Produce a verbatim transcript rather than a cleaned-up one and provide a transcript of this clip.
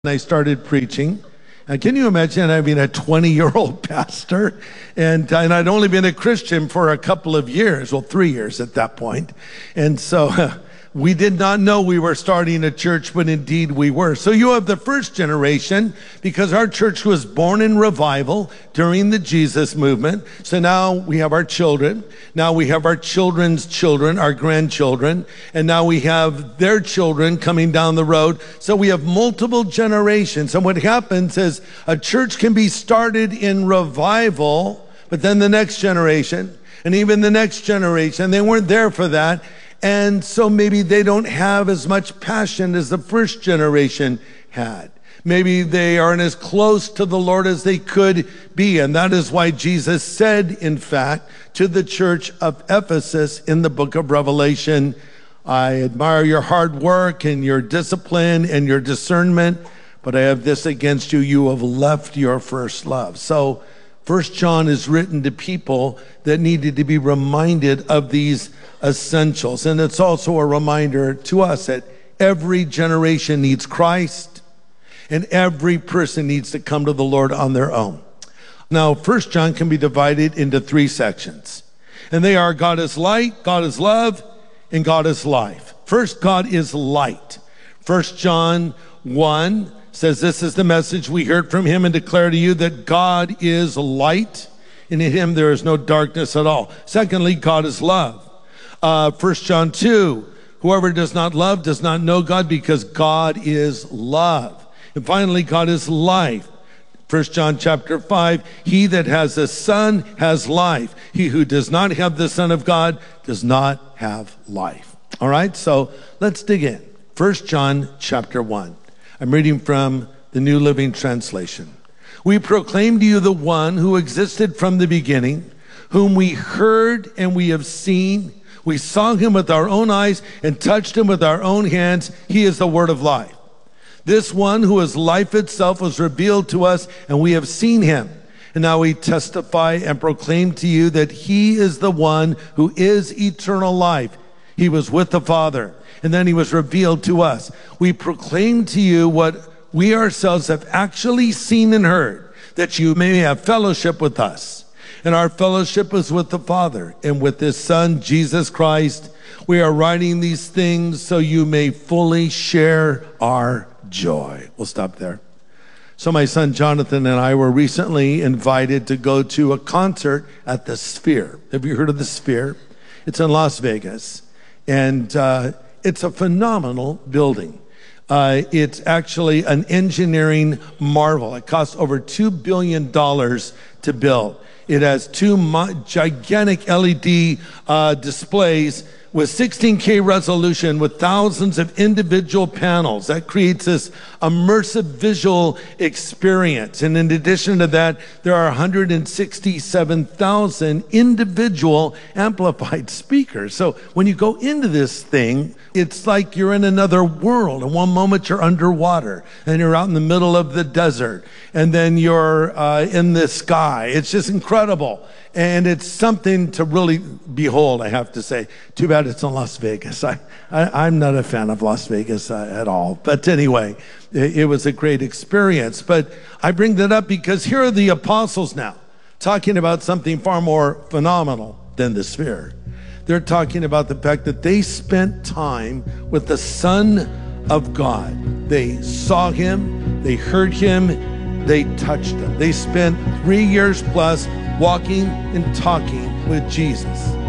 I started preaching. Uh, can you imagine having a twenty-year-old pastor? And, and I'd only been a Christian for a couple of years, well, three years at that point. And so uh, we did not know we were starting a church, but indeed we were. So you have the first generation, because our church was born in revival during the Jesus movement. So now we have our children. Now we have our children's children, our grandchildren. And now we have their children coming down the road. So we have multiple generations. And what happens is a church can be started in revival, but then the next generation, and even the next generation, they weren't there for that. And so maybe they don't have as much passion as the first generation had. Maybe they aren't as close to the Lord as they could be. And that is why Jesus said, in fact, to the church of Ephesus in the book of Revelation, I admire your hard work and your discipline and your discernment, but I have this against you, you have left your first love. So First John is written to people that needed to be reminded of these essentials. And it's also a reminder to us that every generation needs Christ and every person needs to come to the Lord on their own. Now, First John can be divided into three sections. And they are God is light, God is love, and God is life. First, God is light. First John one says, this is the message we heard from him and declare to you that God is light, and in him there is no darkness at all. Secondly, God is love. Uh, First John two, whoever does not love does not know God, because God is love. And finally, God is life. First John chapter five, he that has the Son has life. He who does not have the Son of God does not have life. All right, so let's dig in. First John chapter one. I'm reading from the New Living Translation. We proclaim to you the one who existed from the beginning, whom we heard and we have seen. We saw him with our own eyes and touched him with our own hands. He is the word of life. This one who is life itself was revealed to us, and we have seen him. And now we testify and proclaim to you that he is the one who is eternal life. He was with the Father, and then he was revealed to us. We proclaim to you what we ourselves have actually seen and heard, that you may have fellowship with us. And our fellowship is with the Father and with his Son, Jesus Christ. We are writing these things so you may fully share our joy. We'll stop there. So my son Jonathan and I were recently invited to go to a concert at the Sphere. Have you heard of the Sphere? It's in Las Vegas. And uh, it's a phenomenal building. Uh, it's actually an engineering marvel. It costs over two billion dollars to build. It has two mo- gigantic L E D uh, displays with sixteen K resolution with thousands of individual panels. That creates this immersive visual experience. And in addition to that, there are one hundred sixty-seven thousand individual amplified speakers. So when you go into this thing, it's like you're in another world. And one moment you're underwater and you're out in the middle of the desert, and then you're uh, in the sky. It's just incredible. And it's something to really behold, I have to say. Too bad it's in Las Vegas. I, I, I'm not a fan of Las Vegas uh, at all. But anyway, it, it was a great experience. But I bring that up because here are the apostles now talking about something far more phenomenal than the Sphere. They're talking about the fact that they spent time with the Son of God. They saw him, they heard him, they touched him. They spent three years plus walking and talking with Jesus.